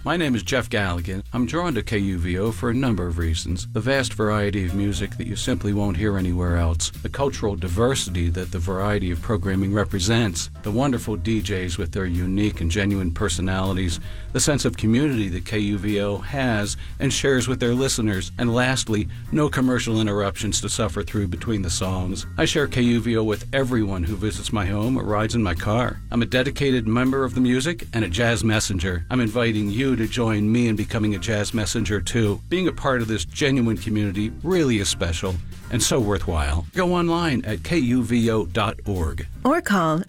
My name is Jeff Galligan. I'm drawn to KUVO for a number of reasons. The vast variety of music that you simply won't hear anywhere else, the cultural diversity that the variety of programming represents, the wonderful DJs with their unique and genuine personalities, the sense of community that KUVO has and shares with their listeners, and lastly, no commercial interruptions to suffer through between the songs. I share KUVO with everyone who visits my home or rides in my car. I'm a dedicated member of the music and a jazz messenger. I'm inviting you to join me in becoming a jazz messenger too. Being a part of this genuine community really is special and so worthwhile. Go online at kuvo.org. Or call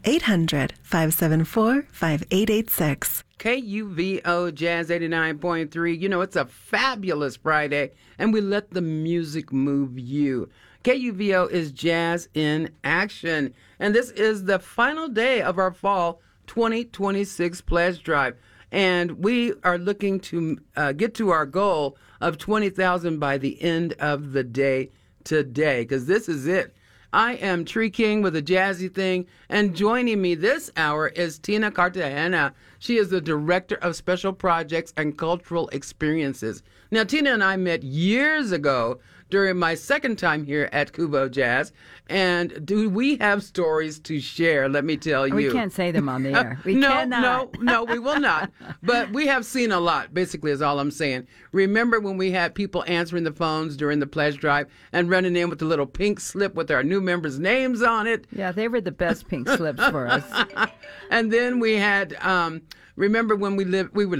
800-574-5886. KUVO Jazz 89.3. You know, it's a fabulous Friday, and we let the music move you. KUVO is Jazz in Action, and this is the final day of our fall 2026 pledge drive. And we are looking to get to our goal of 20,000 by the end of the day today, because this is it. I am Tree King with a jazzy thing, and joining me this hour is Tina Cartagena. She is the Director of Special Projects and Cultural Experiences. Now, Tina and I met years ago during my second time here at Kubo Jazz, and do we have stories to share? Let me tell you. We can't say them on the air. We cannot. No, we will not. But we have seen a lot, basically, is all I'm saying. Remember when we had people answering the phones during the pledge drive and running in with the little pink slip with our new members' names on it? Yeah, they were the best pink slips for us. And then we had... remember when we lived, we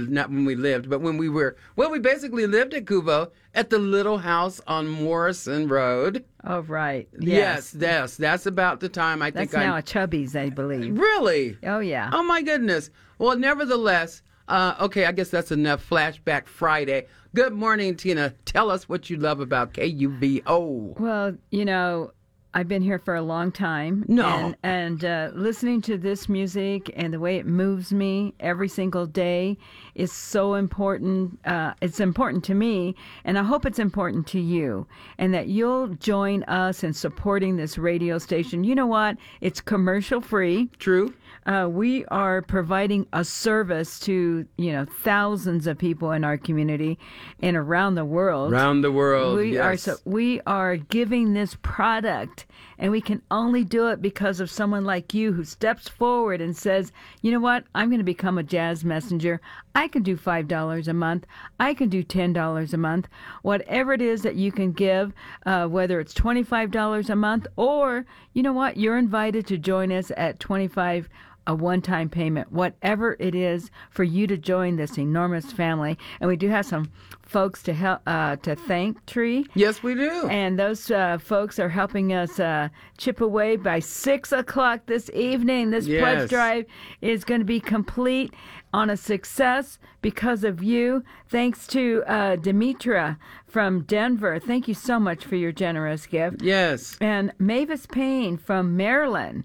basically lived at Kubo at the little house on Morrison Road. Oh, right. Yes. That's about the time I think That's now a Chubby's, I believe. Really? Oh, yeah. Oh, my goodness. Well, nevertheless, okay, I guess that's enough Flashback Friday. Good morning, Tina. Tell us what you love about KUVO. Well, you know, I've been here for a long time. No. And listening to this music and the way it moves me every single day is so important. It's important to me, and I hope it's important to you, and that you'll join us in supporting this radio station. You know what? It's commercial free. True. We are providing a service to, thousands of people in our community and around the world. Around the world, We are giving this product, and we can only do it because of someone like you who steps forward and says, you know what, I'm going to become a jazz messenger. I can do $5 a month. I can do $10 a month. Whatever it is that you can give, whether it's $25 a month or, you know what, you're invited to join us at $25 a one-time payment, whatever it is for you to join this enormous family. And we do have some folks to help to thank, Tree. Yes, we do. And those folks are helping us chip away by 6 o'clock this evening. This pledge drive is going to be complete on a success because of you. Thanks to Demetra from Denver. Thank you so much for your generous gift. Yes. And Mavis Payne from Maryland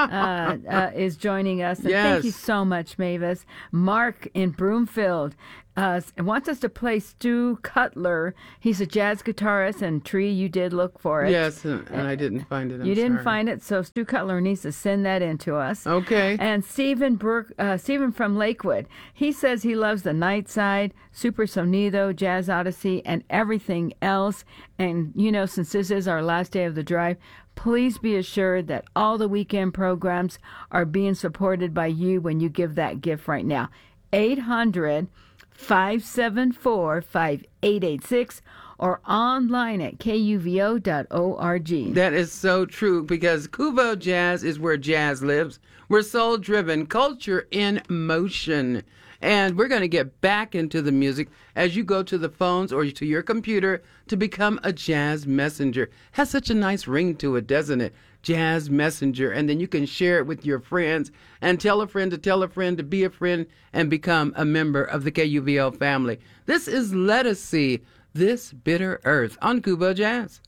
is joining us. And thank you so much, Mavis. Mark in Broomfield wants us to play Stu Cutler. He's a jazz guitarist, and Tree, you did look for it. Yes, and I didn't find it. You didn't find it, so Stu Cutler needs to send that in to us. Okay. And Stephen from Lakewood, he says he loves the Night Side, Super Sonido, Jazz Odyssey, and everything else. And, since this is our last day of the drive, please be assured that all the weekend programs are being supported by you when you give that gift right now. 800-574-5886 or online at kuvo.org. That is so true, because Kubo Jazz is where jazz lives. We're soul-driven, culture in motion. And we're going to get back into the music as you go to the phones or to your computer to become a jazz messenger. Has such a nice ring to it, doesn't it? Jazz messenger. And then you can share it with your friends and tell a friend to be a friend and become a member of the KUVO family. This is Let Us See This Bitter Earth on Kubo Jazz.